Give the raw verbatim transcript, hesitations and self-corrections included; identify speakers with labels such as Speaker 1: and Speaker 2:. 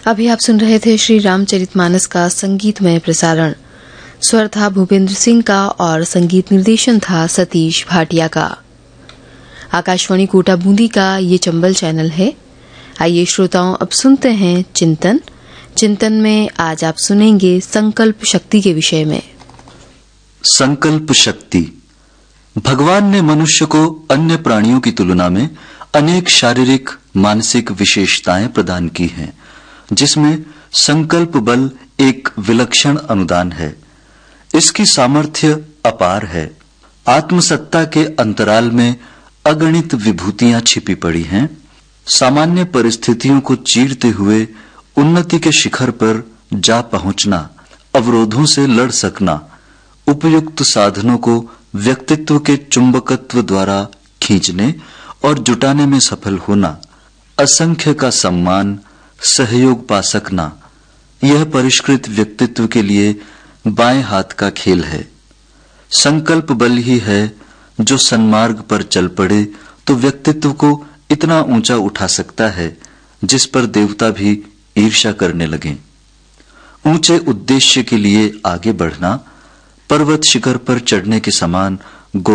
Speaker 1: अभी आप सुन रहे थे श्री रामचरितमानस का संगीतमय प्रसारण। स्वर था भूपेंद्र सिंह का और संगीत निर्देशन था सतीश भाटिया का। आकाशवाणी कोटा बूंदी का ये चंबल चैनल है। आइए श्रोताओं, अब सुनते हैं चिंतन। चिंतन में आज आप सुनेंगे संकल्प शक्ति के विषय में।
Speaker 2: संकल्प शक्ति। भगवान ने मनुष्य को अन्य प्राणियों की तुलना में अनेक शारीरिक मानसिक विशेषताएं प्रदान की हैं, जिसमें संकल्प बल एक विलक्षण अनुदान है। इसकी सामर्थ्य अपार है। आत्मसत्ता के अंतराल में अगणित विभूतियां छिपी पड़ी हैं। सामान्य परिस्थितियों को चीरते हुए उन्नति के शिखर पर जा पहुंचना, अवरोधों से लड़ सकना, उपयुक्त साधनों को व्यक्तित्व के चुंबकत्व द्वारा खींचने और जुटाने में सफल होना, असंख्य का सम्मान, सहयोग पा सकना, यह परिष्कृत व्यक्तित्व के लिए बाएं हाथ का खेल है। संकल्प बल ही है जो सन्मार्ग पर चल पड़े तो व्यक्तित्व को इतना ऊंचा उठा सकता है जिस पर देवता भी ईर्ष्या करने लगे। ऊंचे उद्देश्य के लिए आगे बढ़ना पर्वत शिखर पर चढ़ने के समान